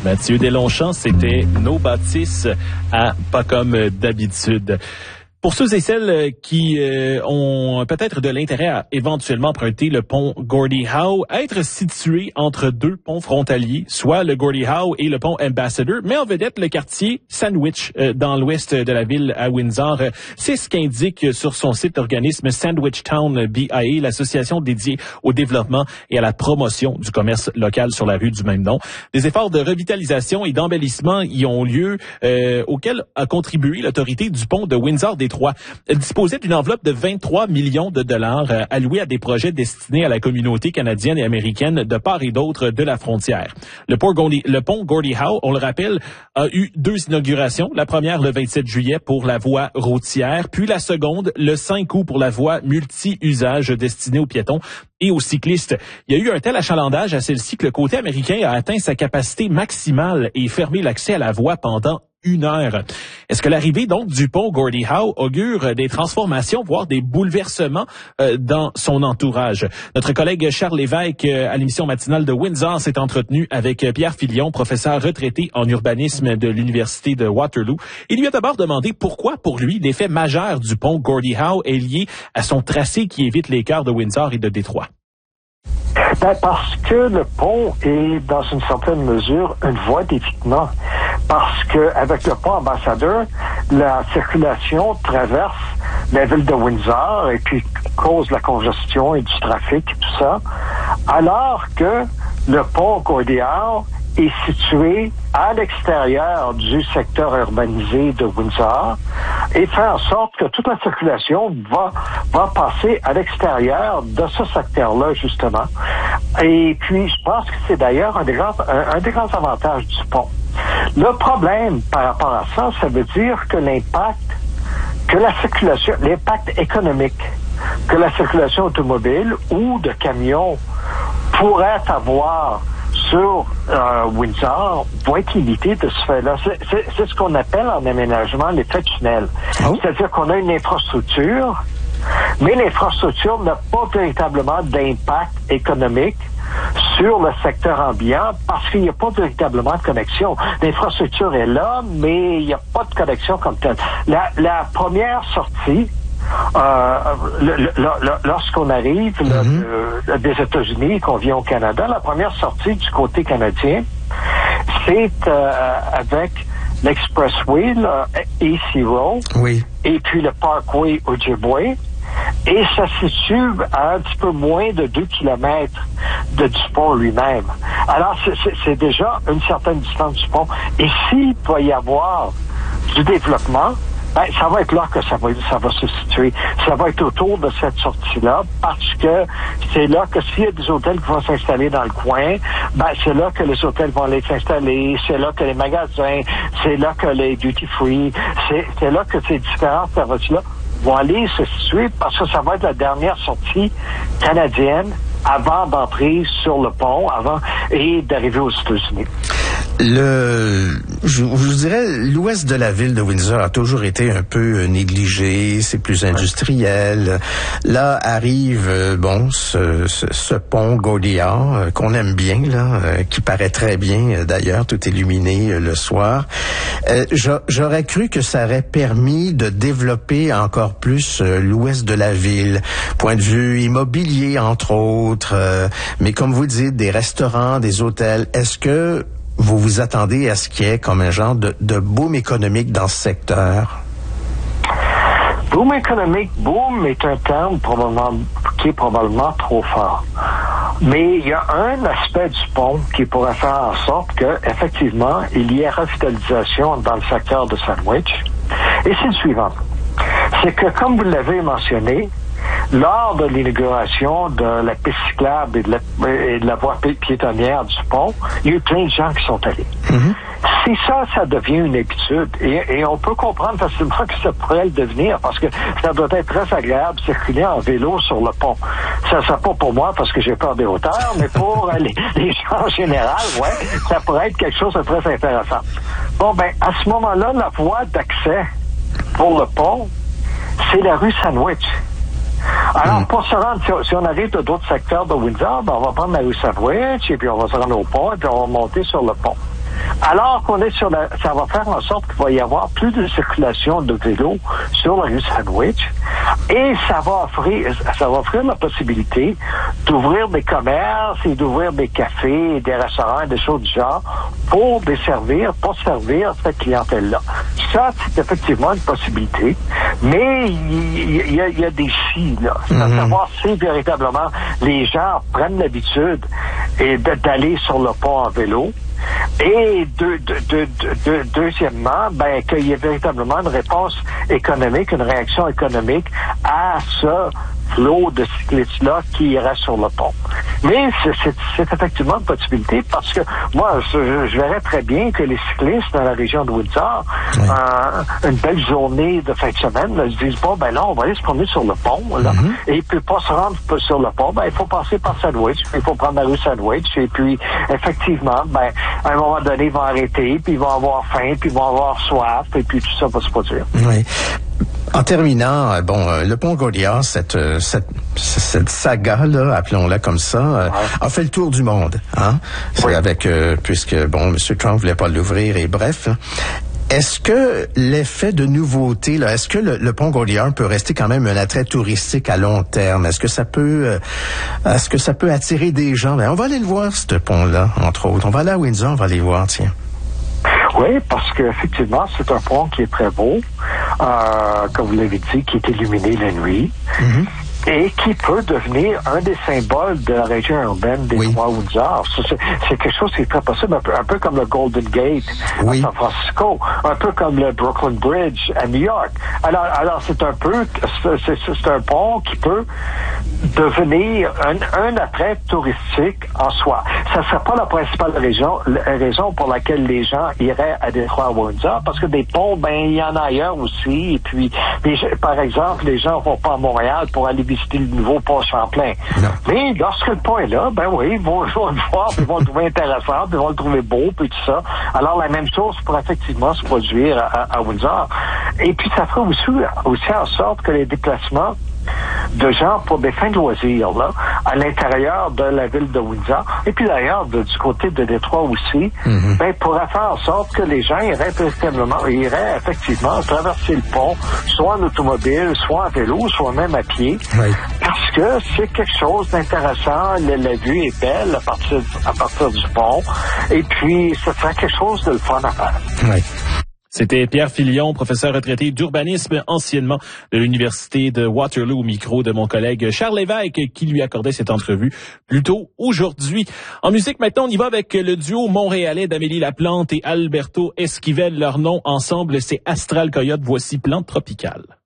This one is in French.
Mathieu Deslongchamps, c'était nos bâtisses à Pas comme d'habitude. Pour ceux et celles qui ont peut-être de l'intérêt à éventuellement emprunter le pont Gordie Howe, être situé entre deux ponts frontaliers, soit le Gordie Howe et le pont Ambassador, met en vedette le quartier Sandwich dans l'ouest de la ville à Windsor. C'est ce qu'indique sur son site l'organisme Sandwich Town BIA, l'association dédiée au développement et à la promotion du commerce local sur la rue du même nom. Des efforts de revitalisation et d'embellissement y ont lieu, auxquels a contribué l'autorité du pont de Windsor-Détroit. Elle disposait d'une enveloppe de 23 millions de dollars alloués à des projets destinés à la communauté canadienne et américaine de part et d'autre de la frontière. Le pont Gordie Howe, on le rappelle, a eu 2 inaugurations. La première le 27 juillet pour la voie routière, puis la seconde le 5 août pour la voie multi-usage destinée aux piétons et aux cyclistes. Il y a eu un tel achalandage à celle-ci que le côté américain a atteint sa capacité maximale et fermé l'accès à la voie pendant 1 heure. Est-ce que l'arrivée donc du pont Gordie Howe augure des transformations, voire des bouleversements dans son entourage? Notre collègue Charles Lévesque à l'émission matinale de Windsor s'est entretenu avec Pierre Filion, professeur retraité en urbanisme de l'Université de Waterloo. Il lui a d'abord demandé pourquoi, pour lui, l'effet majeur du pont Gordie Howe est lié à son tracé qui évite les cœurs de Windsor et de Détroit. Parce que le pont est, dans une certaine mesure, une voie d'évitement. Parce que avec le pont Ambassador, la circulation traverse la ville de Windsor et puis cause la congestion et du trafic et tout ça. Alors que le pont Gordie Howe est situé à l'extérieur du secteur urbanisé de Windsor et fait en sorte que toute la circulation va passer à l'extérieur de ce secteur-là, justement. Et puis, je pense que c'est d'ailleurs un des grands avantages du pont. Le problème par rapport à ça, ça veut dire que l'impact économique que la circulation automobile ou de camions pourrait avoir sur Windsor va être limité de ce fait-là. C'est ce qu'on appelle en aménagement l'effet tunnel. Oh. C'est-à-dire qu'on a une infrastructure, mais l'infrastructure n'a pas véritablement d'impact économique sur le secteur ambiant parce qu'il n'y a pas véritablement de connexion. L'infrastructure est là, mais il n'y a pas de connexion comme telle. La première sortie, lorsqu'on arrive des États-Unis, qu'on vient au Canada, la première sortie du côté canadien, c'est avec l'Expressway, AC Road, oui, et puis le Parkway Ojibwe, et ça se situe à un petit peu moins de 2 kilomètres du pont lui-même. Alors, c'est déjà une certaine distance du pont. Et s'il doit y avoir du développement, ça va être là que ça va se situer. Ça va être autour de cette sortie-là, parce que c'est là que s'il y a des hôtels qui vont s'installer dans le coin, c'est là que les hôtels vont aller s'installer, c'est là que les magasins, c'est là que les duty-free, c'est là que ces différentes services-là vont aller se situer, parce que ça va être la dernière sortie canadienne avant d'entrer sur le pont, et d'arriver aux États-Unis. Je vous dirais, l'ouest de la ville de Windsor a toujours été un peu négligé, c'est plus industriel. Là arrive, ce pont Gordie Howe, qu'on aime bien, là, qui paraît très bien, d'ailleurs, tout illuminé le soir. J'aurais cru que ça aurait permis de développer encore plus l'ouest de la ville, point de vue immobilier, entre autres, mais comme vous dites, des restaurants, des hôtels. Est-ce que vous vous attendez à ce qu'il y ait comme un genre de boom économique dans ce secteur? Boom économique, boom est un terme qui est probablement trop fort. Mais il y a un aspect du pont qui pourrait faire en sorte que, effectivement, il y ait revitalisation dans le secteur de Sandwich. Et c'est le suivant. C'est que, comme vous l'avez mentionné, lors de l'inauguration de la piste cyclable et de la voie piétonnière du pont, il y a eu plein de gens qui sont allés. Mm-hmm. Si ça devient une habitude, et on peut comprendre facilement que ça pourrait le devenir, parce que ça doit être très agréable de circuler en vélo sur le pont. Ça pas pour moi parce que j'ai peur des hauteurs, mais pour les gens en général, ouais, ça pourrait être quelque chose de très intéressant. À ce moment-là, la voie d'accès pour le pont, c'est la rue Sandwich. Alors, pour se rendre, si on arrive de d'autres secteurs de Windsor, on va prendre la rue Sandwich, et puis on va se rendre au pont, et puis on va monter sur le pont. Alors qu'on est ça va faire en sorte qu'il va y avoir plus de circulation de vélos sur la rue Sandwich et ça va offrir la possibilité d'ouvrir des commerces et d'ouvrir des cafés, des restaurants et des choses du genre pour servir cette clientèle-là. Ça, c'est effectivement une possibilité, mais il y a des si, là. C'est à savoir si véritablement les gens prennent l'habitude d'aller sur le pont en vélo. Et deuxièmement, qu'il y ait véritablement une réponse économique, une réaction économique à ce flot de cyclistes-là qui irait sur le pont. Mais c'est effectivement une possibilité parce que moi, je verrais très bien que les cyclistes dans la région de Windsor, une belle journée de fin de semaine, là, se disent, bon, là, on va aller se promener sur le pont, là, et puis pas se rendre sur le pont, il faut passer par Sandwich, il faut prendre la rue Sandwich, et puis, effectivement, à un moment donné, ils vont arrêter, puis ils vont avoir faim, puis ils vont avoir soif, et puis tout ça va se produire. Oui. En terminant, le pont Gaudiard, cette saga-là, appelons-la comme ça, a fait le tour du monde, hein? C'est avec, puisque, M. Trump voulait pas l'ouvrir et bref. Est-ce que l'effet de nouveauté, là, est-ce que le pont Gaudiard peut rester quand même un attrait touristique à long terme? Est-ce que ça peut attirer des gens? On va aller le voir, ce pont-là, entre autres. On va aller à Windsor, on va aller le voir, tiens. Oui, parce qu'effectivement, c'est un pont qui est très beau, comme vous l'avez dit, qui est illuminé la nuit. Et qui peut devenir un des symboles de la région urbaine des Trois-Windsor. C'est quelque chose qui est très possible, un peu comme le Golden Gate à San Francisco, un peu comme le Brooklyn Bridge à New York. Alors c'est un pont qui peut devenir un attrait touristique en soi. Ça ne serait pas la principale raison pour laquelle les gens iraient à Détroit-Windsor, parce que des ponts, il y en a ailleurs aussi. Et puis, par exemple, les gens ne vont pas à Montréal pour aller visiter le nouveau pont Champlain. Non. Mais lorsque le pont est là, ils vont le voir, ils vont le trouver intéressant, ils vont le trouver beau, puis tout ça. Alors, la même chose pourrait effectivement se produire à Windsor. Et puis, ça ferait aussi en sorte que les déplacements de gens pour des fins de loisirs, là, à l'intérieur de la ville de Windsor, et puis d'ailleurs, du côté de Détroit aussi, pourrait faire en sorte que les gens iraient effectivement traverser le pont, soit en automobile, soit en vélo, soit même à pied, parce que c'est quelque chose d'intéressant, la vue est belle à partir du pont, et puis ça serait quelque chose de le fun à faire. C'était Pierre Filion, professeur retraité d'urbanisme anciennement de l'Université de Waterloo, au micro de mon collègue Charles Lévesque qui lui accordait cette entrevue plus tôt aujourd'hui. En musique, maintenant, on y va avec le duo montréalais d'Amélie Laplante et Alberto Esquivel. Leur nom ensemble, c'est Astral Coyote. Voici Plante Tropicale.